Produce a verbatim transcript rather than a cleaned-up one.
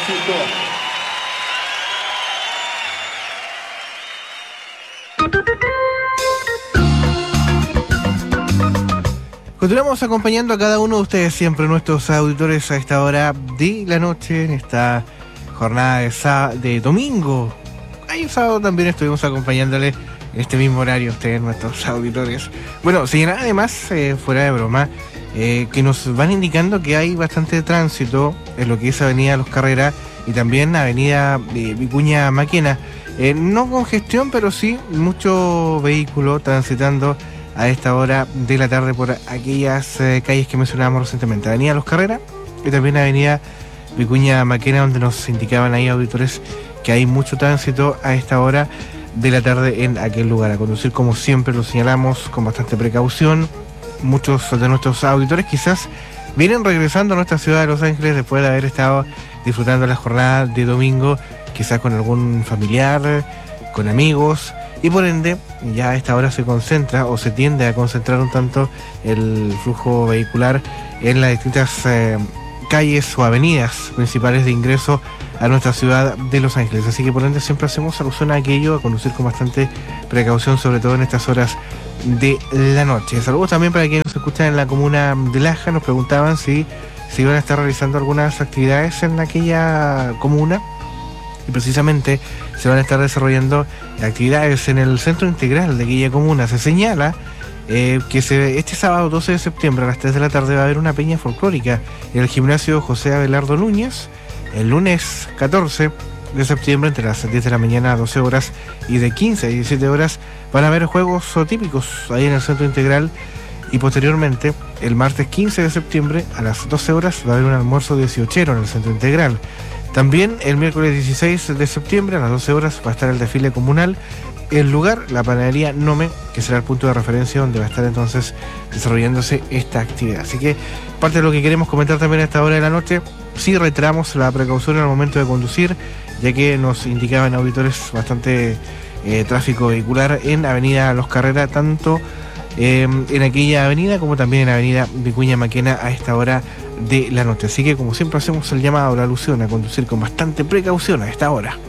tránsito. Continuamos acompañando a cada uno de ustedes, siempre nuestros auditores, a esta hora de la noche, en esta jornada de, sá- de domingo. Ayer sábado también estuvimos acompañándole en este mismo horario a ustedes, nuestros auditores. Bueno, señalar además, eh, fuera de broma, eh, que nos van indicando que hay bastante tránsito en lo que es Avenida Los Carreras y también Avenida eh, Vicuña Maquena. Eh, no congestión, pero sí mucho vehículo transitando a esta hora de la tarde por aquellas eh, calles que mencionábamos recientemente. Avenida Los Carreras y también Avenida Vicuña Maquena, donde nos indicaban ahí auditores que hay mucho tránsito a esta hora de la tarde en aquel lugar. A conducir, como siempre lo señalamos, con bastante precaución. Muchos de nuestros auditores quizás vienen regresando a nuestra ciudad de Los Ángeles después de haber estado disfrutando la jornada de domingo, quizás con algún familiar, con amigos, y por ende ya a esta hora se concentra o se tiende a concentrar un tanto el flujo vehicular en las distintas eh, calles o avenidas principales de ingreso a nuestra ciudad de Los Ángeles. Así que por ende siempre hacemos alusión a aquello, a conducir con bastante precaución, sobre todo en estas horas de la noche. Saludos también para quienes nos escuchan en la comuna de Laja. Nos preguntaban si se iban a estar realizando algunas actividades en aquella comuna, y precisamente se van a estar desarrollando actividades en el centro integral de aquella comuna. Se señala eh, que se, este sábado doce de septiembre a las tres de la tarde va a haber una peña folclórica en el gimnasio José Abelardo Núñez. El lunes catorce de septiembre, entre las diez de la mañana a doce horas y de quince a diecisiete horas, van a haber juegos típicos ahí en el centro integral. Y posteriormente, el martes quince de septiembre a las doce horas va a haber un almuerzo dieciochero en el centro integral. También el miércoles dieciséis de septiembre a las doce horas va a estar el desfile comunal. El lugar, la panadería Nome, que será el punto de referencia donde va a estar entonces desarrollándose esta actividad. Así que parte de lo que queremos comentar también a esta hora de la noche, sí reiteramos la precaución al momento de conducir, ya que nos indicaban auditores bastante eh, tráfico vehicular en Avenida Los Carreras, tanto eh, en aquella avenida como también en Avenida Vicuña Maquena a esta hora de la noche. Así que como siempre hacemos el llamado a la alusión a conducir con bastante precaución a esta hora.